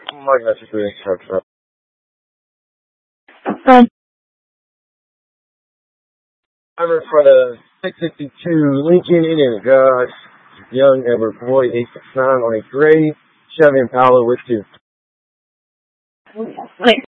Mike, that's a good instruction. Driver for the 662 Lincoln Indian Garage, young Edward Boyd, 869 on a gray Chevy Impala with two.